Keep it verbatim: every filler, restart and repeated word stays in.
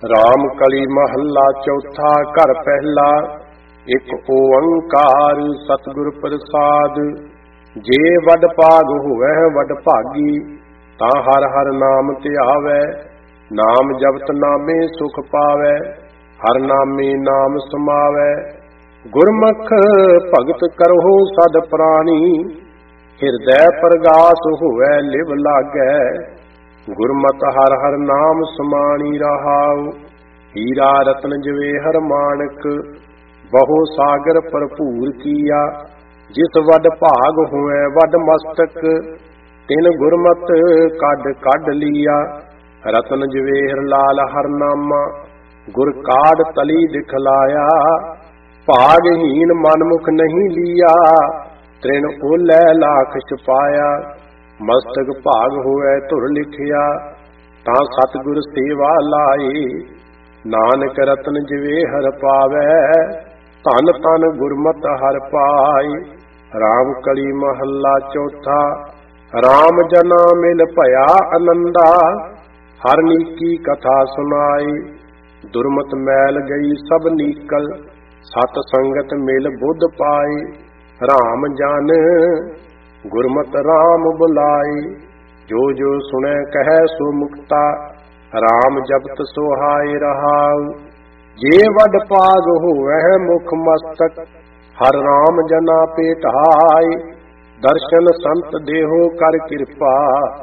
ਰਾਮ ਕਲੀ ਮਹੱਲਾ ਚੌਥਾ। ਘਰ ਪਹਿਲਾ। ਇੱਕ ਓੰਕਾਰ ਸਤਿਗੁਰ ਪ੍ਰਸਾਦ। ਜੇ ਵੱਡ ਭਾਗ ਹੋਵੈ ਵੱਡ ਭਾਗੀ, ਤਾਂ ਹਰ ਹਰ ਨਾਮ ਧਿਆਵੈ। ਨਾਮ ਜਪਤ ਨਾਮੇ ਸੁਖ ਪਾਵੈ, ਹਰ ਨਾਮੇ ਨਾਮ ਸਮਾਵੈ। ਗੁਰਮੁਖ ਭਗਤ ਕਰਹੁ ਸਦ ਪ੍ਰਾਣੀ, ਹਿਰਦੈ ਪ੍ਰਗਾਸ ਹੋਵੈ ਲਿਵ ਲਾਗੈ। ਗੁਰਮਤਿ ਹਰ ਹਰ ਨਾਮ ਸਮਾਣੀ ਰਹਾਉ, ਹੀਰਾ ਰਤਨ ਜਵੇਹਰ ਮਾਣਕ। ਬਹੁ ਸਾਗਰ ਭਰਪੂਰ ਕੀਆ, ਜਿਸ ਵੱਡ ਭਾਗ ਹੋਵੈ ਵੱਡ ਮਸਤਕ। ਤਿਨ ਗੁਰਮਤਿ ਕੱਢ ਕੱਢ ਲੀਆ, ਰਤਨ ਜਵੇਹਰ ਲਾਲ ਹਰ ਨਾਮਾ। ਗੁਰ ਕਾਢ ਤਲੀ ਦਿਖਲਾਇਆ, ਭਾਗਹੀਨ ਮਨਮੁਖ ਨਹੀਂ ਲੀਆ। ਤ੍ਰਿਣ ਓਲੈ ਲਾਖ ਛਪਾਇਆ, ਮਸਤਕ ਭਾਗ ਹੋਵੈ ਧੁਰ ਲਿਖਿਆ। ਤਾਂ ਸਤਿਗੁਰ ਸੇਵਾ ਲਾਏ, ਨਾਨਕ ਰਤਨ ਜਵੇਹਰ ਪਾਵੈ। ਧਨ ਧਨ ਗੁਰਮਤਿ ਹਰਿ ਪਾਈ। ਰਾਮ ਕਲੀ ਮਹੱਲਾ ਚੌਥਾ। ਰਾਮ ਜਨਾ ਮਿਲ ਭਇਆ ਅਨੰਦਾ, ਹਰ ਨੀਕੀ ਕਥਾ ਸੁਨਾਈ। ਦੁਰਮਤ ਮੈਲ ਗਈ ਸਭ ਨੀਕਲ, ਸਤ ਸੰਗਤ ਮਿਲ ਬੁੱਧ ਪਾਈ। ਰਾਮ ਜਨ ਗੁਰਮਤਿ ਰਾਮ ਬੁਲਾਈ, ਜੋ ਜੋ ਸੁਣੈ ਕਹੈ ਸੋ ਮੁਕਤਾ। ਰਾਮ ਜਪਤ ਸੁਹਾਏ ਰਹਾਉ, ਜੇ ਵੱਡ ਭਾਗ ਹੋਵੈ ਮੁਖ ਮਸਤਕ। ਹਰ ਰਾਮ ਜਨਾ ਭੇਟਾਈ, ਦਰਸ਼ਨ ਸੰਤ ਦੇਹੋ ਕਰ ਕਿਰਪਾ।